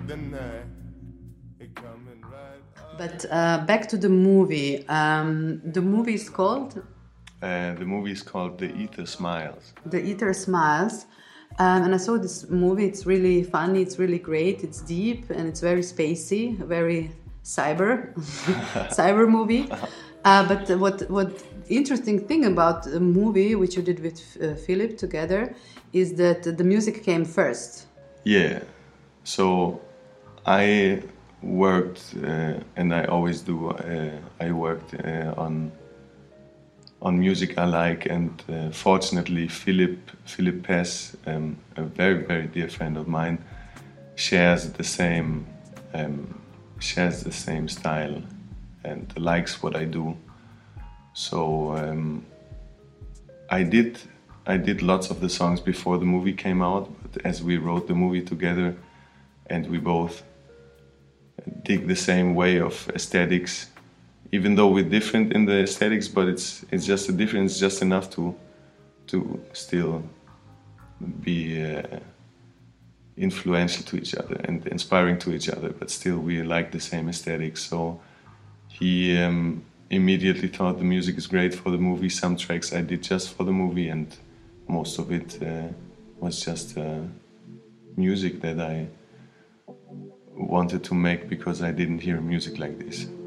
But back to the movie. The movie is called The movie is called The Ether Smiles. The Ether Smiles. And I saw this movie. It's really funny. It's really great. It's deep and it's very spacey, very cyber movie. But what interesting thing about the movie, which you did with Philip together, is that the music came first. Yeah. So I worked, and I always do. I worked on music I like, and fortunately, Philip Pess, a very dear friend of mine, shares the same style and likes what I do. So I did lots of the songs before the movie came out, but as we wrote the movie together, and we both dig the same way of aesthetics, even though we're different in the aesthetics, but it's just a difference, just enough to still be influential to each other and inspiring to each other, but still we like the same aesthetics. So he immediately thought the music is great for the movie. Some tracks I did just for the movie, and most of it was just music that I wanted to make because I didn't hear music like this.